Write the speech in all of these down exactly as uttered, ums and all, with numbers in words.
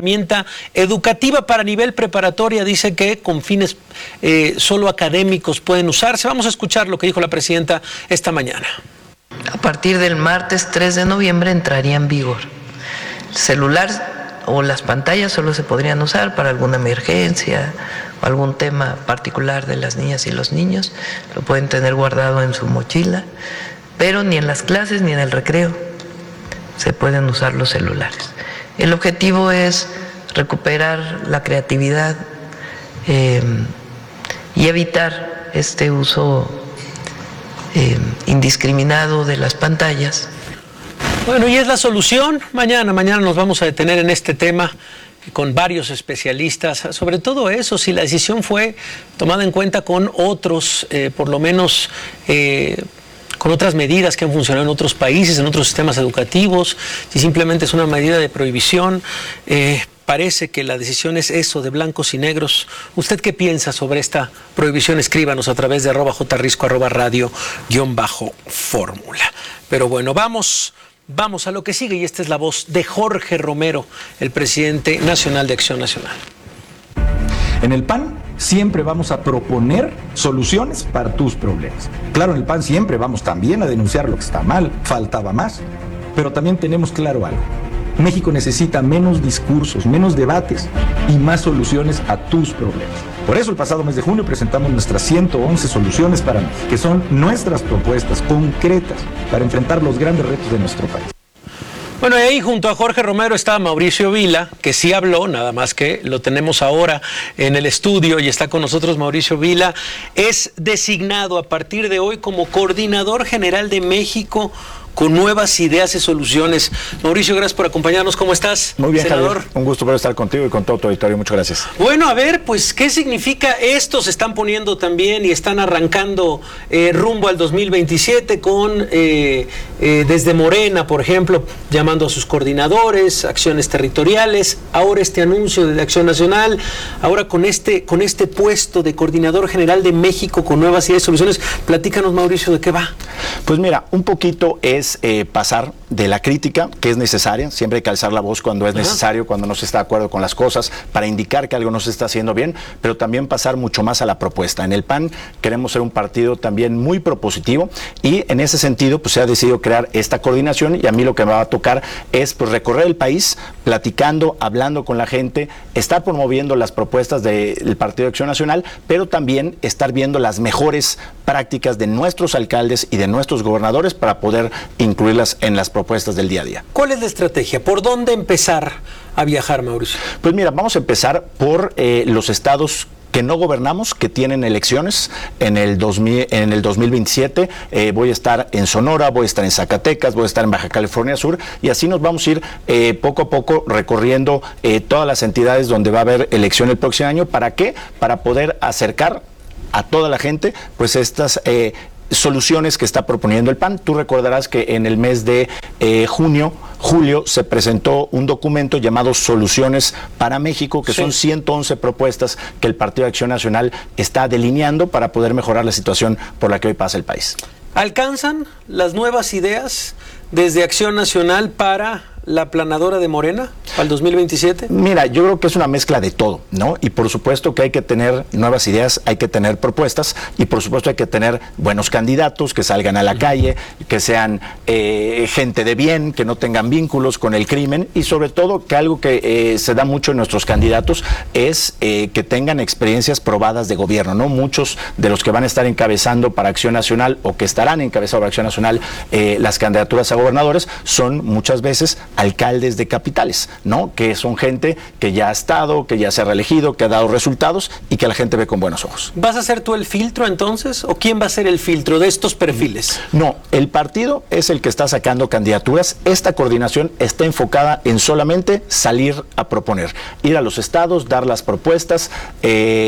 herramienta educativa para nivel preparatoria. Dice que con fines eh, solo académicos pueden usarse. Vamos a escuchar lo que dijo la presidenta esta mañana. A partir del martes tres de noviembre entraría en vigor. El celular o las pantallas solo se podrían usar para alguna emergencia o algún tema particular de las niñas y los niños. Lo pueden tener guardado en su mochila, pero ni en las clases ni en el recreo se pueden usar los celulares. El objetivo es recuperar la creatividad eh, y evitar este uso eh, indiscriminado de las pantallas. Bueno, y es la solución. Mañana, mañana nos vamos a detener en este tema con varios especialistas, sobre todo eso, si la decisión fue tomada en cuenta con otros, eh, por lo menos eh, con otras medidas que han funcionado en otros países, en otros sistemas educativos, si simplemente es una medida de prohibición. Eh, parece que la decisión es eso, de blancos y negros. ¿Usted qué piensa sobre esta prohibición? Escríbanos a través de arroba jrisco, arroba radio, guión bajo fórmula. Pero bueno, vamos... Vamos a lo que sigue, y esta es la voz de Jorge Romero, el presidente nacional de Acción Nacional. En el P A N siempre vamos a proponer soluciones para tus problemas. Claro, en el P A N siempre vamos también a denunciar lo que está mal, faltaba más, pero también tenemos claro algo. México necesita menos discursos, menos debates y más soluciones a tus problemas. Por eso el pasado mes de junio presentamos nuestras ciento once soluciones para México, que son nuestras propuestas concretas para enfrentar los grandes retos de nuestro país. Bueno, y ahí junto a Jorge Romero está Mauricio Vila, que sí habló, nada más que lo tenemos ahora en el estudio y está con nosotros. Mauricio Vila es designado a partir de hoy como Coordinador General de México con nuevas ideas y soluciones. Mauricio, gracias por acompañarnos. ¿Cómo estás, Muy bien, senador? Javier. Un gusto poder estar contigo y con todo tu auditorio. Muchas gracias. Bueno, a ver, pues, ¿qué significa esto? Se están poniendo también y están arrancando eh, rumbo al dos mil veintisiete con, eh, eh, desde Morena, por ejemplo, llamando a sus coordinadores, acciones territoriales, ahora este anuncio de Acción Nacional, ahora con este, con este puesto de Coordinador General de México con nuevas ideas y soluciones. Platícanos, Mauricio, ¿de qué va? Pues mira, un poquito es Eh, pasar de la crítica, que es necesaria, siempre hay que alzar la voz cuando es Ajá. necesario, cuando no se está de acuerdo con las cosas, para indicar que algo no se está haciendo bien, pero también pasar mucho más a la propuesta. En el P A N queremos ser un partido también muy propositivo y en ese sentido pues se ha decidido crear esta coordinación, y a mí lo que me va a tocar es pues recorrer el país, platicando, hablando con la gente, estar promoviendo las propuestas del Partido de Acción Nacional, pero también estar viendo las mejores prácticas de nuestros alcaldes y de nuestros gobernadores para poder incluirlas en las propuestas del día a día. ¿Cuál es la estrategia? ¿Por dónde empezar a viajar, Mauricio? Pues mira, vamos a empezar por eh, los estados que no gobernamos, que tienen elecciones en el, dos mil, en el dos mil veintisiete. Eh, voy a estar en Sonora, voy a estar en Zacatecas, voy a estar en Baja California Sur, y así nos vamos a ir eh, poco a poco recorriendo eh, todas las entidades donde va a haber elección el próximo año. ¿Para qué? Para poder acercar a toda la gente pues estas eh, soluciones que está proponiendo el P A N. Tú recordarás que en el mes de eh, junio, julio, se presentó un documento llamado Soluciones para México, que sí. son ciento once propuestas que el Partido de Acción Nacional está delineando para poder mejorar la situación por la que hoy pasa el país. ¿Alcanzan las nuevas ideas desde Acción Nacional para la planadora de Morena al dos mil veintisiete? Mira, yo creo que es una mezcla de todo, ¿no? Y por supuesto que hay que tener nuevas ideas, hay que tener propuestas, y por supuesto hay que tener buenos candidatos que salgan a la calle, que sean eh, gente de bien, que no tengan vínculos con el crimen, y sobre todo que algo que eh, se da mucho en nuestros candidatos es eh, que tengan experiencias probadas de gobierno, ¿no? Muchos de los que van a estar encabezando para Acción Nacional o que estarán encabezando para Acción Nacional eh, las candidaturas a gobernadores son muchas veces alcaldes de capitales, ¿no? Que son gente que ya ha estado, que ya se ha reelegido, que ha dado resultados y que la gente ve con buenos ojos. ¿Vas a ser tú el filtro entonces? ¿O quién va a ser el filtro de estos perfiles? No, el partido es el que está sacando candidaturas. Esta coordinación está enfocada en solamente salir a proponer, ir a los estados, dar las propuestas, eh,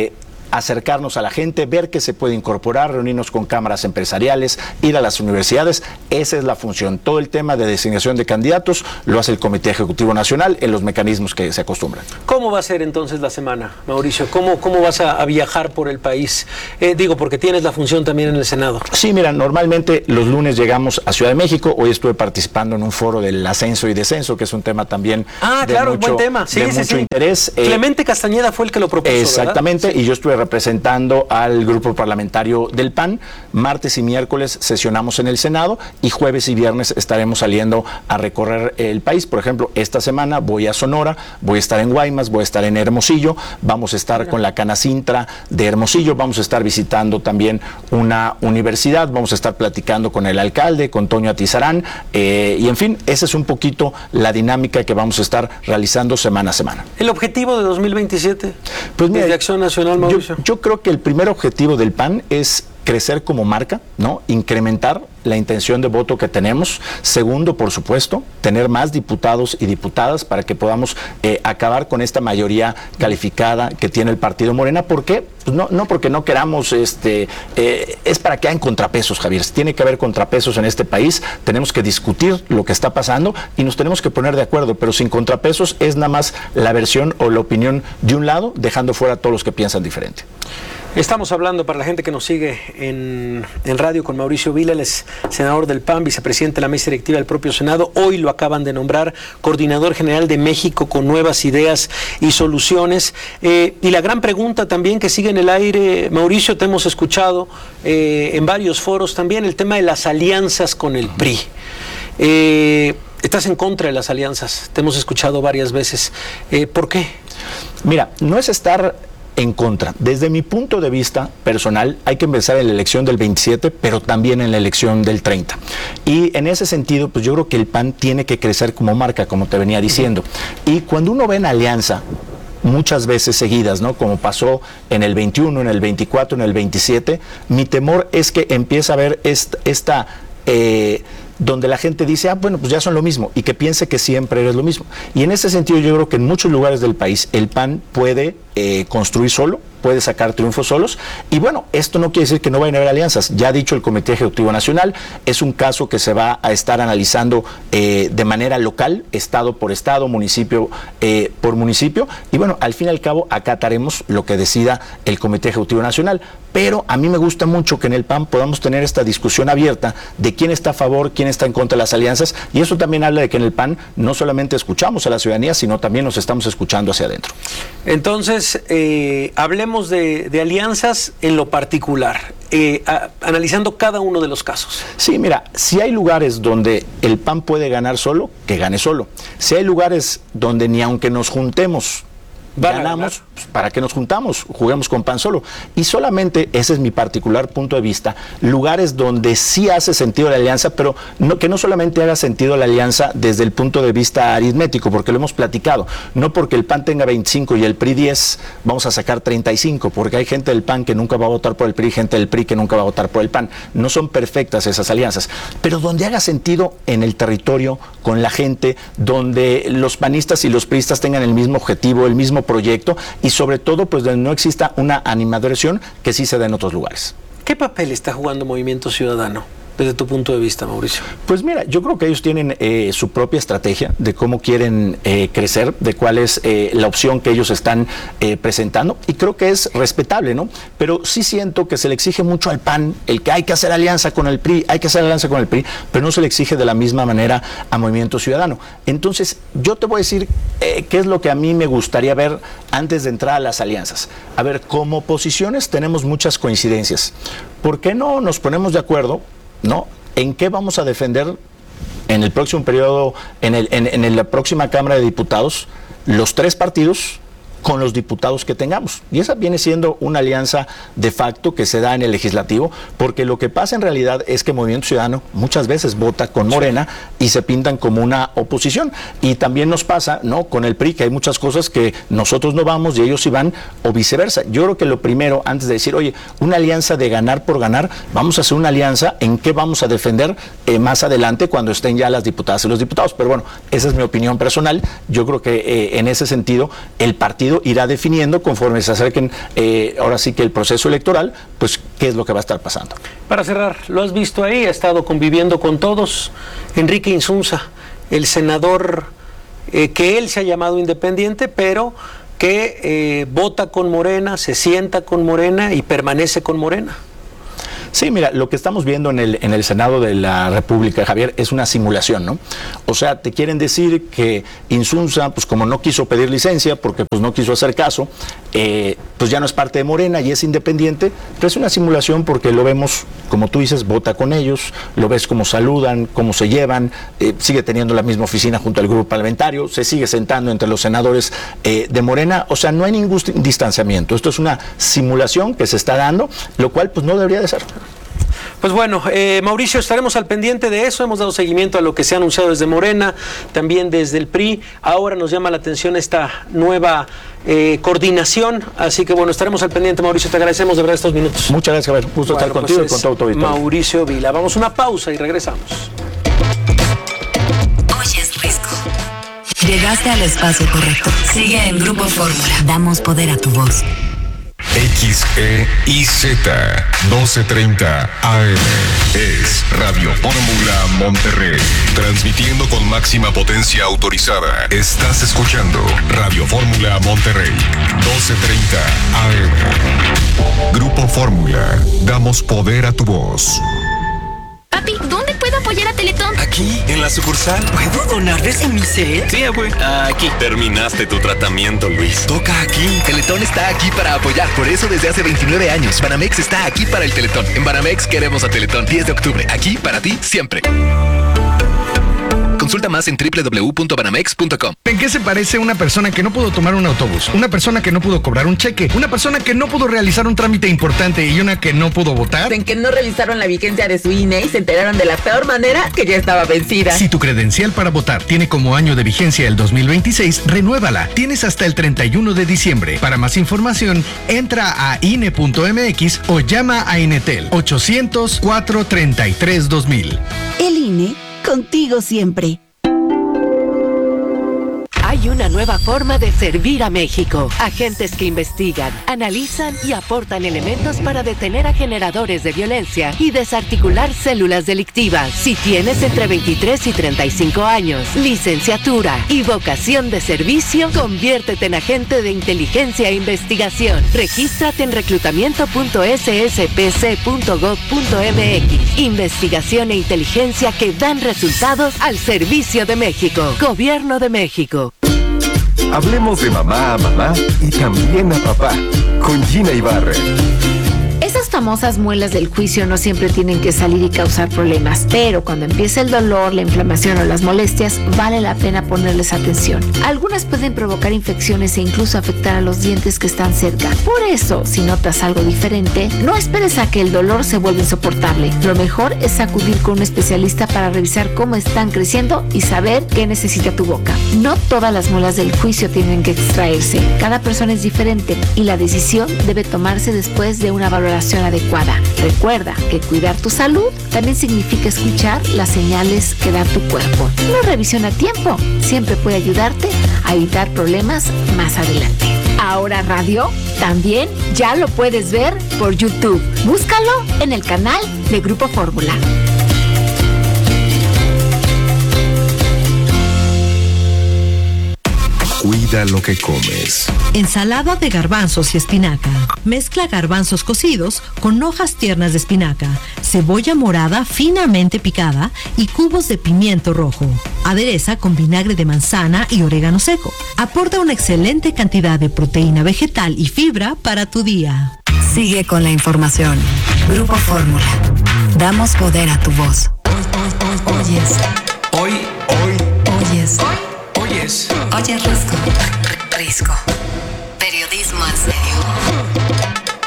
acercarnos a la gente, ver qué se puede incorporar, reunirnos con cámaras empresariales, ir a las universidades. Esa es la función. Todo el tema de designación de candidatos lo hace el Comité Ejecutivo Nacional en los mecanismos que se acostumbran. ¿Cómo va a ser entonces la semana, Mauricio? ¿Cómo, cómo vas a, a viajar por el país? Eh, digo, porque tienes la función también en el Senado. Sí, mira, normalmente los lunes llegamos a Ciudad de México. Hoy estuve participando en un foro del ascenso y descenso, que es un tema también ah, de claro, mucho, buen tema. Sí, de sí, mucho sí. interés. Clemente Castañeda fue el que lo propuso, exactamente, ¿verdad? Y yo estuve representando al grupo parlamentario del P A N. Martes y miércoles sesionamos en el Senado y jueves y viernes estaremos saliendo a recorrer el país. Por ejemplo, esta semana voy a Sonora, voy a estar en Guaymas, voy a estar en Hermosillo, vamos a estar Mira. con la Canacintra de Hermosillo, vamos a estar visitando también una universidad, vamos a estar platicando con el alcalde, con Toño Atizarán, eh, y en fin, esa es un poquito la dinámica que vamos a estar realizando semana a semana. ¿El objetivo de dos mil veintisiete? Pues mira, desde Acción Nacional, Mauricio. Yo, yo creo que el primer objetivo del P A N es crecer como marca, ¿no? Incrementar la intención de voto que tenemos. Segundo, por supuesto, tener más diputados y diputadas para que podamos eh, acabar con esta mayoría calificada que tiene el partido Morena. ¿Por qué? Pues no, no porque no queramos, este, eh, es para que hayan contrapesos, Javier. Tiene que haber contrapesos en este país. Tenemos que discutir lo que está pasando y nos tenemos que poner de acuerdo, pero sin contrapesos es nada más la versión o la opinión de un lado, dejando fuera a todos los que piensan diferente. Estamos hablando, para la gente que nos sigue en, en radio, con Mauricio Vila, él es senador del P A N, vicepresidente de la mesa directiva del propio Senado. Hoy lo acaban de nombrar coordinador general de México con nuevas ideas y soluciones. Eh, y la gran pregunta también que sigue en el aire, Mauricio, te hemos escuchado eh, en varios foros también, el tema de las alianzas con el P R I. Eh, estás en contra de las alianzas, te hemos escuchado varias veces. Eh, ¿Por qué? Mira, no es estar en contra. Desde mi punto de vista personal, hay que empezar en la elección del veintisiete, pero también en la elección del treinta. Y en ese sentido, pues yo creo que el P A N tiene que crecer como marca, como te venía diciendo. Y cuando uno ve en alianza, muchas veces seguidas, ¿no? Como pasó en el veintiuno, en el veinticuatro, en el veintisiete, mi temor es que empiece a haber esta... esta eh, donde la gente dice, ah, bueno, pues ya son lo mismo, y que piense que siempre eres lo mismo. Y en ese sentido yo creo que en muchos lugares del país el P A N puede eh, construir solo, puede sacar triunfos solos, y bueno, esto no quiere decir que no vayan a haber alianzas. Ya ha dicho el Comité Ejecutivo Nacional, es un caso que se va a estar analizando eh, de manera local, estado por estado, municipio eh, por municipio, y bueno, al fin y al cabo acataremos lo que decida el Comité Ejecutivo Nacional. Pero a mí me gusta mucho que en el P A N podamos tener esta discusión abierta de quién está a favor, quién está en contra de las alianzas, y eso también habla de que en el P A N no solamente escuchamos a la ciudadanía, sino también nos estamos escuchando hacia adentro. Entonces, eh, hablemos de, de alianzas en lo particular, eh, a, analizando cada uno de los casos. Sí, mira, si hay lugares donde el P A N puede ganar solo, que gane solo. Si hay lugares donde ni aunque nos juntemos, ganamos, pues, ¿para qué nos juntamos? Juguemos con P A N solo. Y solamente, ese es mi particular punto de vista, lugares donde sí hace sentido la alianza, pero no, que no solamente haga sentido la alianza desde el punto de vista aritmético, porque lo hemos platicado, no porque el P A N tenga veinticinco y el P R I diez, vamos a sacar treinta y cinco, porque hay gente del P A N que nunca va a votar por el P R I, gente del P R I que nunca va a votar por el P A N. No son perfectas esas alianzas, pero donde haga sentido en el territorio, con la gente, donde los panistas y los priistas tengan el mismo objetivo, el mismo proyecto, y sobre todo pues donde no exista una animadversión que sí se da en otros lugares. ¿Qué papel está jugando Movimiento Ciudadano desde tu punto de vista, Mauricio? Pues mira, yo creo que ellos tienen eh, su propia estrategia de cómo quieren eh, crecer, de cuál es eh, la opción que ellos están eh, presentando, y creo que es respetable, ¿no? Pero sí siento que se le exige mucho al P A N el que hay que hacer alianza con el P R I, hay que hacer alianza con el P R I, pero no se le exige de la misma manera a Movimiento Ciudadano. Entonces, yo te voy a decir eh, qué es lo que a mí me gustaría ver antes de entrar a las alianzas. A ver, como posiciones tenemos muchas coincidencias. ¿Por qué no nos ponemos de acuerdo, ¿no? ¿En qué vamos a defender en el próximo periodo, en, el, en, en la próxima Cámara de Diputados, los tres partidos con los diputados que tengamos? Y esa viene siendo una alianza de facto que se da en el legislativo, porque lo que pasa en realidad es que Movimiento Ciudadano muchas veces vota con Morena y se pintan como una oposición. Y también nos pasa, ¿no?, con el P R I, que hay muchas cosas que nosotros no vamos y ellos sí van, o viceversa. Yo creo que lo primero, antes de decir, oye, una alianza de ganar por ganar, vamos a hacer una alianza en qué vamos a defender eh, más adelante cuando estén ya las diputadas y los diputados. Pero bueno, esa es mi opinión personal. Yo creo que eh, en ese sentido el partido partido irá definiendo conforme se acerquen eh, ahora sí que el proceso electoral, pues qué es lo que va a estar pasando. Para cerrar, lo has visto ahí, ha estado conviviendo con todos. Enrique Insunza, el senador eh, que él se ha llamado independiente, pero que eh, vota con Morena, se sienta con Morena y permanece con Morena. Sí, mira, lo que estamos viendo en el, en el Senado de la República, Javier, es una simulación, ¿no? O sea, te quieren decir que Insunza, pues como no quiso pedir licencia, porque pues no quiso hacer caso, eh, pues ya no es parte de Morena y es independiente, pero es una simulación porque lo vemos, como tú dices, vota con ellos, lo ves cómo saludan, cómo se llevan, eh, sigue teniendo la misma oficina junto al grupo parlamentario, se sigue sentando entre los senadores eh, de Morena, o sea, no hay ningún distanciamiento, esto es una simulación que se está dando, lo cual pues no debería de ser. Pues bueno, eh, Mauricio, estaremos al pendiente de eso. Hemos dado seguimiento a lo que se ha anunciado desde Morena, también desde el P R I. Ahora nos llama la atención esta nueva eh, coordinación. Así que bueno, estaremos al pendiente, Mauricio. Te agradecemos de verdad estos minutos. Muchas gracias, Javier. Gusto bueno, estar contigo pues y con todo tu auditorio. Mauricio Vila. Vamos a una pausa y regresamos. Hoy es Risco. Llegaste al espacio correcto. Sigue en Grupo Fórmula. Damos poder a tu voz. X E I Z doce treinta A M es Radio Fórmula Monterrey, transmitiendo con máxima potencia autorizada. Estás escuchando Radio Fórmula Monterrey, doce treinta A M. Grupo Fórmula, damos poder a tu voz. Papi, ¿dónde puedo apoyar a Teletón? Aquí, en la sucursal. ¿Puedo donar desde mi C E? Sí, abue. Aquí. Terminaste tu tratamiento, Luis. Toca aquí. Teletón está aquí para apoyar. Por eso desde hace veintinueve años, Banamex está aquí para el Teletón. En Banamex queremos a Teletón. diez de octubre. Aquí para ti, siempre. Consulta más en doble u doble u doble u punto banamex punto com. ¿En qué se parece una persona que no pudo tomar un autobús? Una persona que no pudo cobrar un cheque. Una persona que no pudo realizar un trámite importante y una que no pudo votar. En que no revisaron la vigencia de su I N E y se enteraron de la peor manera que ya estaba vencida. Si tu credencial para votar tiene como año de vigencia el dos mil veintiséis, renuévala. Tienes hasta el treinta y uno de diciembre. Para más información, entra a I N E punto M X o llama a Inetel ochocientos, cuatrocientos treinta y tres, dos mil. El I N E, contigo siempre. Hay una nueva forma de servir a México. Agentes que investigan, analizan y aportan elementos para detener a generadores de violencia y desarticular células delictivas. Si tienes entre veintitrés y treinta y cinco años, licenciatura y vocación de servicio, conviértete en agente de inteligencia e investigación. Regístrate en reclutamiento punto s s p c punto gov punto m x. Investigación e inteligencia que dan resultados al servicio de México. Gobierno de México. Hablemos de mamá a mamá y también a papá, con Gina Ibarra. Esas famosas muelas del juicio no siempre tienen que salir y causar problemas, pero cuando empieza el dolor, la inflamación o las molestias, vale la pena ponerles atención. Algunas pueden provocar infecciones e incluso afectar a los dientes que están cerca. Por eso, si notas algo diferente, no esperes a que el dolor se vuelva insoportable. Lo mejor es acudir con un especialista para revisar cómo están creciendo y saber qué necesita tu boca. No todas las muelas del juicio tienen que extraerse. Cada persona es diferente y la decisión debe tomarse después de una valoración adecuada. Recuerda que cuidar tu salud también significa escuchar las señales que da tu cuerpo. Una revisión a tiempo siempre puede ayudarte a evitar problemas más adelante. Ahora Radio también ya lo puedes ver por YouTube. Búscalo en el canal de Grupo Fórmula. Cuida lo que comes. Ensalada de garbanzos y espinaca. Mezcla garbanzos cocidos con hojas tiernas de espinaca, cebolla morada finamente picada y cubos de pimiento rojo. Adereza con vinagre de manzana y orégano seco. Aporta una excelente cantidad de proteína vegetal y fibra para tu día. Sigue con la información. Grupo Fórmula. Damos poder a tu voz. Oyes. Hoy, hoy. Oyes. Hoy. Oyes. Oye, Risco. Risco. Periodismo al serio.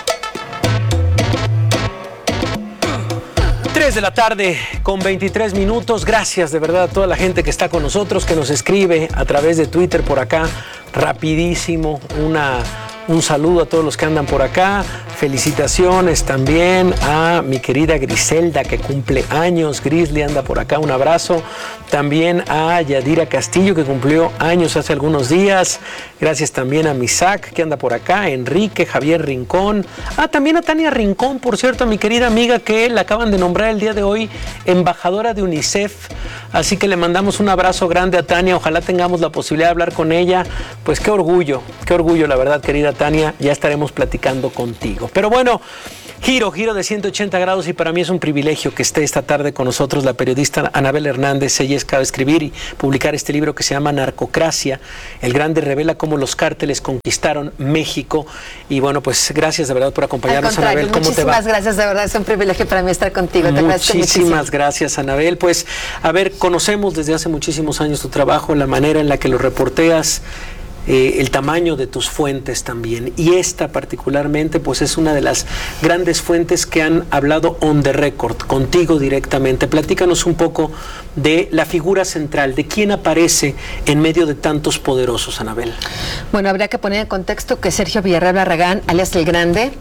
tres de la tarde con veintitrés minutos. Gracias de verdad a toda la gente que está con nosotros, que nos escribe a través de Twitter por acá. Rapidísimo, una un saludo a todos los que andan por acá. Felicitaciones también a mi querida Griselda, que cumple años. Grizzly anda por acá, un abrazo. También a Yadira Castillo, que cumplió años hace algunos días. Gracias también a Misak, que anda por acá. Enrique, Javier Rincón. Ah, también a Tania Rincón, por cierto, a mi querida amiga, que la acaban de nombrar el día de hoy embajadora de UNICEF. Así que le mandamos un abrazo grande a Tania. Ojalá tengamos la posibilidad de hablar con ella. Pues qué orgullo, qué orgullo, la verdad, querida Tania. Ya estaremos platicando contigo. Pero bueno, giro, giro de ciento ochenta grados, y para mí es un privilegio que esté esta tarde con nosotros la periodista Anabel Hernández. Ella acaba de escribir y publicar este libro que se llama Narcocracia. El Grande revela cómo los cárteles conquistaron México. Y bueno, pues gracias de verdad por acompañarnos, Anabel. ¿Cómo te va? Muchísimas gracias, de verdad es un privilegio para mí estar contigo. Te agradezco muchísimo. Muchísimas gracias, Anabel. Pues, a ver, conocemos desde hace muchísimos años tu trabajo, la manera en la que lo reporteas, Eh, el tamaño de tus fuentes también, y esta particularmente pues es una de las grandes fuentes que han hablado on the record contigo directamente. Platícanos un poco de la figura central, de quién aparece en medio de tantos poderosos, Anabel. Bueno, habría que poner en contexto que Sergio Villarreal Barragán, alias El Grande,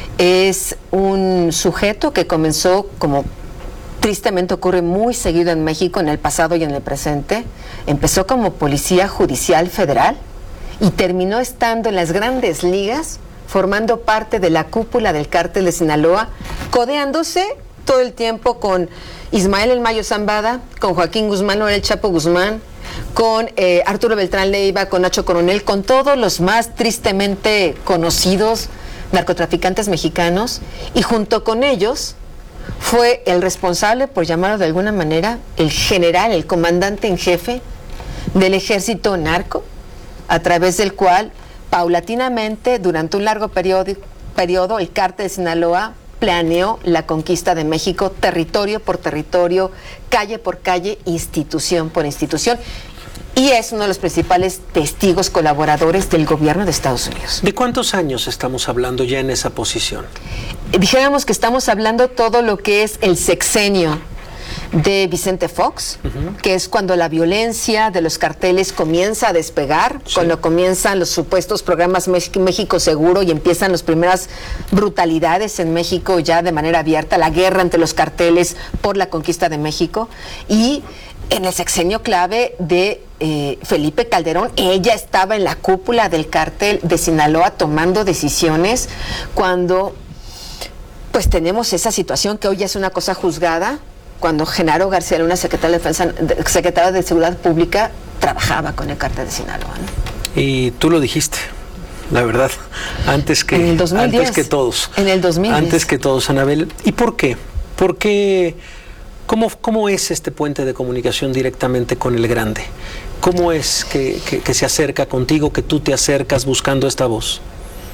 es un sujeto que comenzó, como tristemente ocurre muy seguido en México en el pasado y en el presente, empezó como policía judicial federal y terminó estando en las grandes ligas, formando parte de la cúpula del cártel de Sinaloa, codeándose todo el tiempo con Ismael El Mayo Zambada, con Joaquín Guzmán o El Chapo Guzmán, con eh, Arturo Beltrán Leiva, con Nacho Coronel, con todos los más tristemente conocidos narcotraficantes mexicanos, y junto con ellos fue el responsable, por llamarlo de alguna manera, el general, el comandante en jefe del ejército narco, a través del cual, paulatinamente, durante un largo periodo, periodo, el cártel de Sinaloa planeó la conquista de México, territorio por territorio, calle por calle, institución por institución, y es uno de los principales testigos colaboradores del gobierno de Estados Unidos. ¿De cuántos años estamos hablando ya en esa posición? Dijéramos que estamos hablando todo lo que es el sexenio de Vicente Fox, uh-huh. que es cuando la violencia de los carteles comienza a despegar, sí. cuando comienzan los supuestos programas México Seguro y empiezan las primeras brutalidades en México ya de manera abierta, la guerra entre los carteles por la conquista de México, y en el sexenio clave de eh, Felipe Calderón, ella estaba en la cúpula del cártel de Sinaloa tomando decisiones cuando pues tenemos esa situación que hoy ya es una cosa juzgada, cuando Genaro García Luna, secretario de Defensa, secretario de Seguridad Pública, trabajaba con el cártel de Sinaloa, ¿no? Y tú lo dijiste, la verdad, antes que, en el dos mil diez, antes que todos. En el dos mil diez. Antes que todos, Anabel. ¿Y por qué? ¿Por qué? ¿Cómo, cómo es este puente de comunicación directamente con el Grande? ¿Cómo es que, que, que se acerca contigo, que tú te acercas buscando esta voz?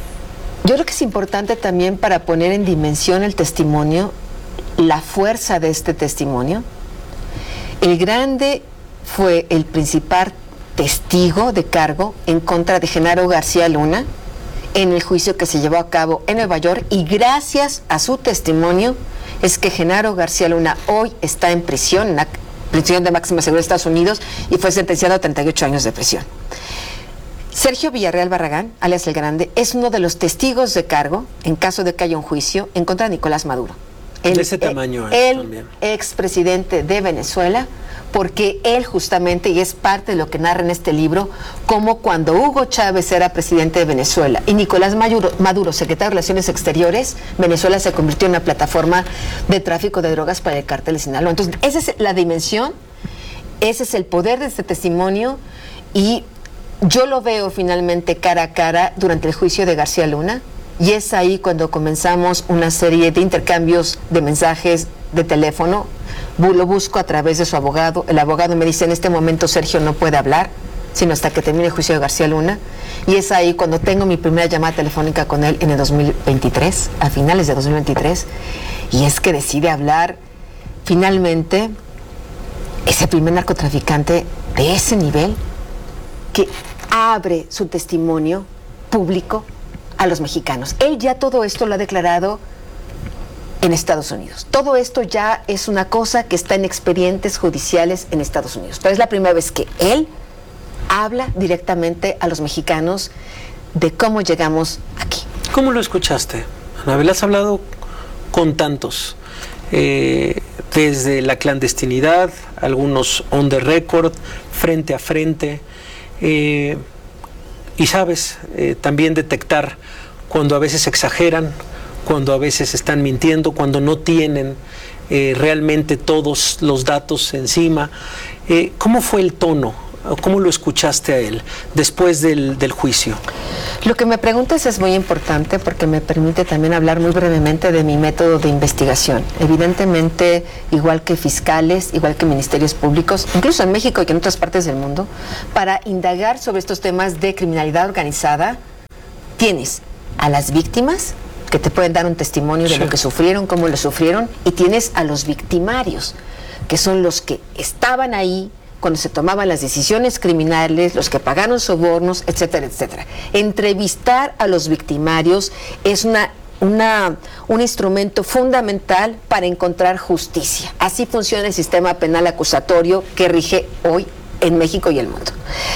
Yo creo que es importante también, para poner en dimensión el testimonio, la fuerza de este testimonio. El Grande fue el principal testigo de cargo en contra de Genaro García Luna en el juicio que se llevó a cabo en Nueva York, y gracias a su testimonio es que Genaro García Luna hoy está en prisión, en la prisión de máxima seguridad de Estados Unidos, y fue sentenciado a treinta y ocho años de prisión. Sergio Villarreal Barragán, alias El Grande, es uno de los testigos de cargo en caso de que haya un juicio en contra de Nicolás Maduro. El, de ese tamaño, el, el expresidente de Venezuela, porque él justamente, y es parte de lo que narra en este libro, como cuando Hugo Chávez era presidente de Venezuela y Nicolás Maduro, Maduro secretario de Relaciones Exteriores, Venezuela se convirtió en una plataforma de tráfico de drogas para el cártel de Sinaloa. Entonces, esa es la dimensión, ese es el poder de este testimonio, y yo lo veo finalmente cara a cara durante el juicio de García Luna. Y es ahí cuando comenzamos una serie de intercambios de mensajes de teléfono. Lo busco a través de su abogado. El abogado me dice: en este momento Sergio no puede hablar, sino hasta que termine el juicio de García Luna. Y es ahí cuando tengo mi primera llamada telefónica con él en el dos mil veintitrés, a finales de dos mil veintitrés. Y es que decide hablar finalmente ese primer narcotraficante de ese nivel, que abre su testimonio público a los mexicanos. Él ya todo esto lo ha declarado en Estados Unidos. Todo esto ya es una cosa que está en expedientes judiciales en Estados Unidos. Pero es la primera vez que él habla directamente a los mexicanos de cómo llegamos aquí. ¿Cómo lo escuchaste? Anabel, has hablado con tantos, eh, desde la clandestinidad, algunos on the record, frente a frente, eh, y sabes eh, también detectar cuando a veces exageran, cuando a veces están mintiendo, cuando no tienen eh, realmente todos los datos encima. Eh, ¿Cómo fue el tono? ¿Cómo lo escuchaste a él después del, del juicio? Lo que me preguntas es muy importante porque me permite también hablar muy brevemente de mi método de investigación. Evidentemente, igual que fiscales, igual que ministerios públicos, incluso en México y en otras partes del mundo, para indagar sobre estos temas de criminalidad organizada, tienes a las víctimas, que te pueden dar un testimonio de sí. lo que sufrieron, cómo lo sufrieron, y tienes a los victimarios, que son los que estaban ahí cuando se tomaban las decisiones criminales, los que pagaron sobornos, etcétera, etcétera. Entrevistar a los victimarios es una, una, un instrumento fundamental para encontrar justicia. Así funciona el sistema penal acusatorio que rige hoy en México y el mundo.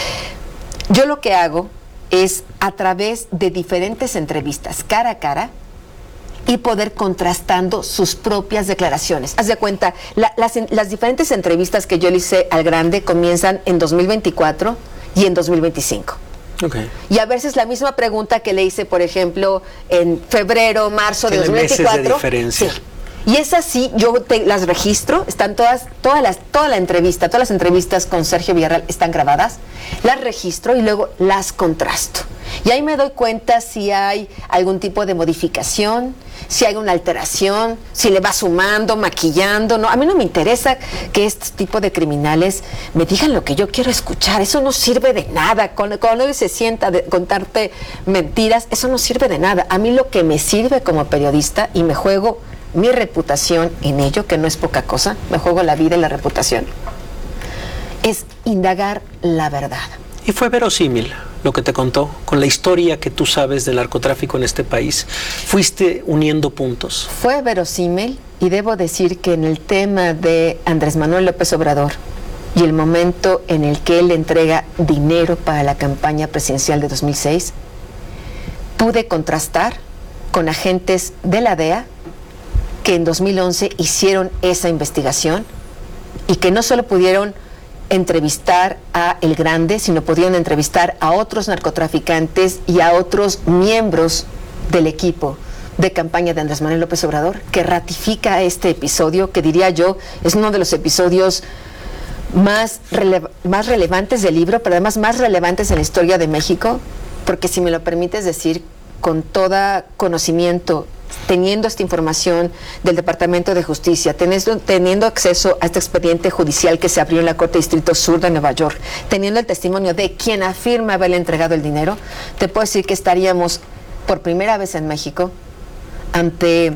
Yo lo que hago es, a través de diferentes entrevistas cara a cara, y poder contrastando sus propias declaraciones. Haz de cuenta, la, las, las diferentes entrevistas que yo le hice al Grande comienzan en dos mil veinticuatro y en dos mil veinticinco. Okay. Y a veces la misma pregunta que le hice, por ejemplo, en febrero, marzo de dos mil veinticuatro. Meses de diferencia. Sí. Y es así, yo te, las registro, están todas, todas las, toda la entrevista, todas las entrevistas con Sergio Villarreal están grabadas, las registro y luego las contrasto. Y ahí me doy cuenta si hay algún tipo de modificación, si hay una alteración, si le va sumando, maquillando. No, a mí no me interesa que este tipo de criminales me digan lo que yo quiero escuchar. Eso no sirve de nada. Cuando, cuando él se sienta a contarte mentiras, eso no sirve de nada. A mí lo que me sirve como periodista, y me juego mi reputación en ello, que no es poca cosa, me juego la vida y la reputación, es indagar la verdad. Y fue verosímil lo que te contó, con la historia que tú sabes del narcotráfico en este país. ¿Fuiste uniendo puntos? Fue verosímil, y debo decir que en el tema de Andrés Manuel López Obrador y el momento en el que él le entrega dinero para la campaña presidencial de dos mil seis, pude contrastar con agentes de la D E A que en dos mil once hicieron esa investigación y que no solo pudieron entrevistar a El Grande, sino pudieron entrevistar a otros narcotraficantes y a otros miembros del equipo de campaña de Andrés Manuel López Obrador, que ratifica este episodio, que diría yo es uno de los episodios más, rele- más relevantes del libro, pero además más relevantes en la historia de México, porque, si me lo permites decir, con todo conocimiento, teniendo esta información del Departamento de Justicia, teniendo, teniendo acceso a este expediente judicial que se abrió en la Corte Distrito Sur de Nueva York, teniendo el testimonio de quien afirma haberle entregado el dinero, te puedo decir que estaríamos por primera vez en México ante,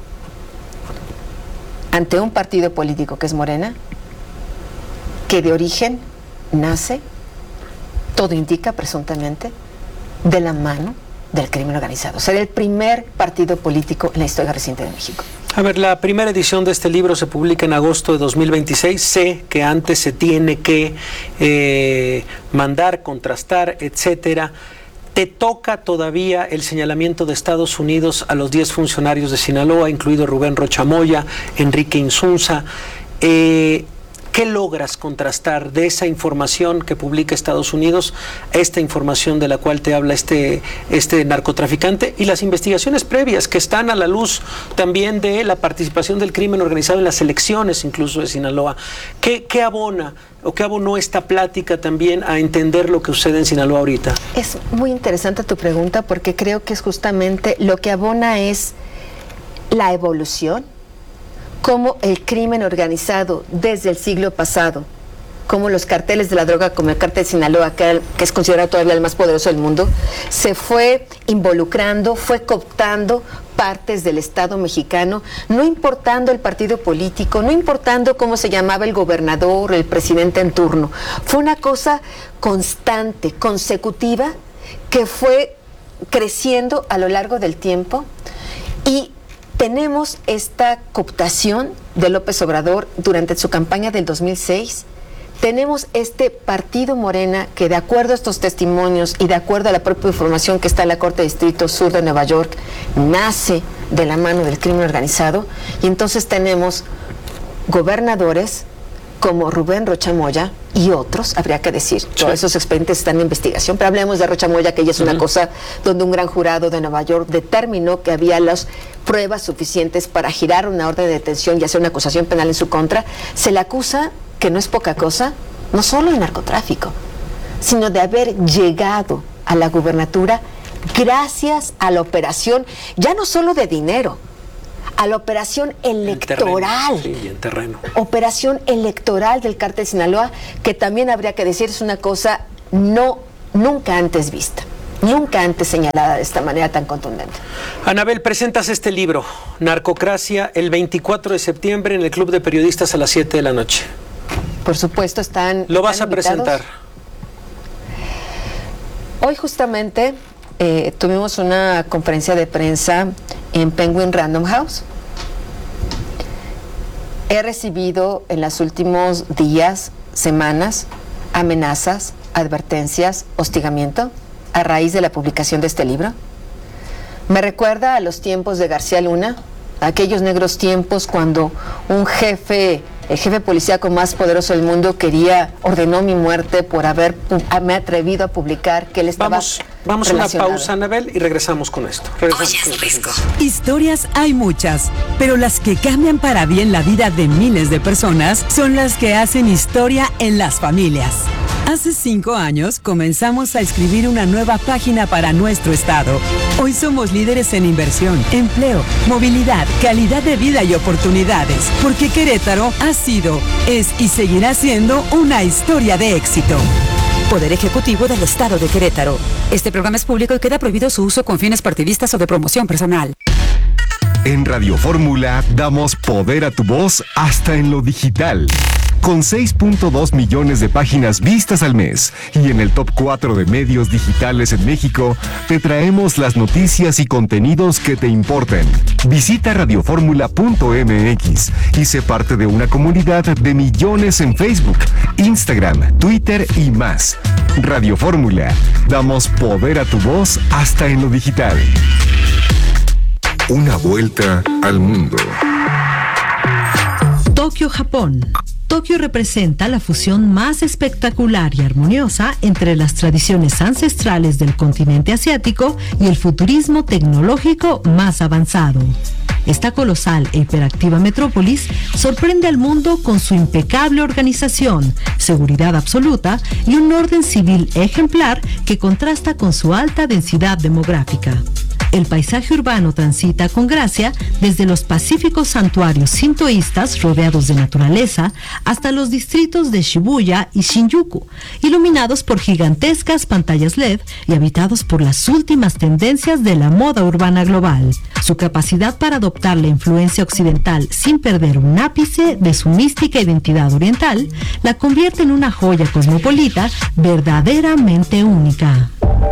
ante un partido político que es Morena, que de origen nace, todo indica presuntamente, de la mano del crimen organizado. Será el primer partido político en la historia reciente de México. A ver, la primera edición de este libro se publica en agosto de dos mil veintiséis. Sé que antes se tiene que eh, mandar, contrastar, etcétera. ¿Te toca todavía el señalamiento de Estados Unidos a los diez funcionarios de Sinaloa, incluido Rubén Rocha Moya, Enrique Insunza? Eh, ¿Qué logras contrastar de esa información que publica Estados Unidos a esta información de la cual te habla este, este narcotraficante, y las investigaciones previas que están a la luz también de la participación del crimen organizado en las elecciones incluso de Sinaloa? ¿Qué, qué abona o qué abonó esta plática también a entender lo que sucede en Sinaloa ahorita? Es muy interesante tu pregunta, porque creo que es justamente lo que abona es la evolución, cómo el crimen organizado desde el siglo pasado, como los carteles de la droga, como el cártel de Sinaloa, que, que es considerado todavía el más poderoso del mundo, se fue involucrando, fue cooptando partes del Estado mexicano, no importando el partido político, no importando cómo se llamaba el gobernador, el presidente en turno. Fue una cosa constante, consecutiva, que fue creciendo a lo largo del tiempo, y tenemos esta cooptación de López Obrador durante su campaña del dos mil seis tenemos este partido Morena que, de acuerdo a estos testimonios y de acuerdo a la propia información que está en la Corte de Distrito Sur de Nueva York, nace de la mano del crimen organizado. Y entonces tenemos gobernadores como Rubén Rocha Moya y otros, habría que decir, sí. Todos esos expedientes están en investigación, pero hablemos de Rocha Moya, que ya es una uh-huh. cosa donde un gran jurado de Nueva York determinó que había las pruebas suficientes para girar una orden de detención y hacer una acusación penal en su contra. Se le acusa, que no es poca cosa, no solo de narcotráfico, sino de haber llegado a la gubernatura gracias a la operación, ya no solo de dinero, a la operación electoral. En terreno, sí, en terreno. Operación electoral del Cártel Sinaloa, que también habría que decir es una cosa no, nunca antes vista, nunca antes señalada de esta manera tan contundente. Anabel, presentas este libro, Narcocracia, el veinticuatro de septiembre en el Club de Periodistas a las siete de la noche. Por supuesto, están ¿Lo vas están a presentar? Hoy justamente eh, tuvimos una conferencia de prensa en Penguin Random House. He recibido en los últimos días, semanas, amenazas, advertencias, hostigamiento a raíz de la publicación de este libro. Me recuerda a los tiempos de García Luna, aquellos negros tiempos cuando un jefe, el jefe policíaco más poderoso del mundo quería, ordenó mi muerte por haber me atrevido a publicar que él estaba Vamos, vamos a una pausa, Anabel, y regresamos con esto. Regresamos Oye, con Risco. Historias hay muchas, pero las que cambian para bien la vida de miles de personas son las que hacen historia en las familias. Hace cinco años comenzamos a escribir una nueva página para nuestro estado. Hoy somos líderes en inversión, empleo, movilidad, calidad de vida y oportunidades, porque Querétaro ha sido, es y seguirá siendo una historia de éxito. Poder Ejecutivo del Estado de Querétaro. Este programa es público y queda prohibido su uso con fines partidistas o de promoción personal. En Radio Fórmula damos poder a tu voz hasta en lo digital. Con seis punto dos millones de páginas vistas al mes y en el top cuatro de medios digitales en México, te traemos las noticias y contenidos que te importan. Visita radioformula punto m x y sé parte de una comunidad de millones en Facebook, Instagram, Twitter y más. Radio Fórmula, damos poder a tu voz hasta en lo digital. Una vuelta al mundo. Tokio, Japón. Tokio representa la fusión más espectacular y armoniosa entre las tradiciones ancestrales del continente asiático y el futurismo tecnológico más avanzado. Esta colosal e hiperactiva metrópolis sorprende al mundo con su impecable organización, seguridad absoluta y un orden civil ejemplar que contrasta con su alta densidad demográfica. El paisaje urbano transita con gracia desde los pacíficos santuarios sintoístas rodeados de naturaleza hasta los distritos de Shibuya y Shinjuku, iluminados por gigantescas pantallas L E D y habitados por las últimas tendencias de la moda urbana global. Su capacidad para adoptar la influencia occidental sin perder un ápice de su mística identidad oriental la convierte en una joya cosmopolita verdaderamente única.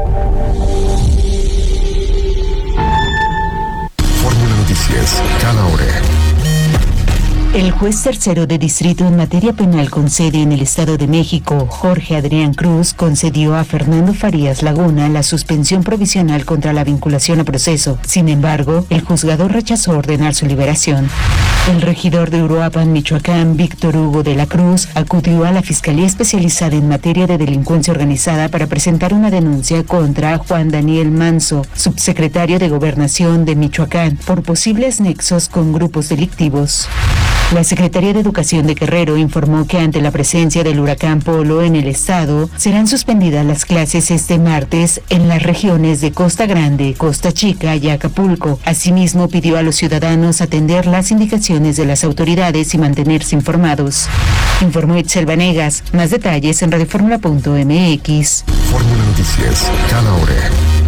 Noticias, cada hora. El juez tercero de distrito en materia penal con sede en el Estado de México, Jorge Adrián Cruz, concedió a Fernando Farías Laguna la suspensión provisional contra la vinculación a proceso. Sin embargo, el juzgador rechazó ordenar su liberación. El regidor de Uruapan, Michoacán, Víctor Hugo de la Cruz, acudió a la Fiscalía Especializada en Materia de Delincuencia Organizada para presentar una denuncia contra Juan Daniel Manso, subsecretario de Gobernación de Michoacán, por posibles nexos con grupos delictivos. La Secretaría de Educación de Guerrero informó que ante la presencia del huracán Polo en el estado, serán suspendidas las clases este martes en las regiones de Costa Grande, Costa Chica y Acapulco. Asimismo, pidió a los ciudadanos atender las indicaciones de las autoridades y mantenerse informados. Informó Itzel Vanegas. Más detalles en radioformula punto m x. Fórmula Noticias, cada hora.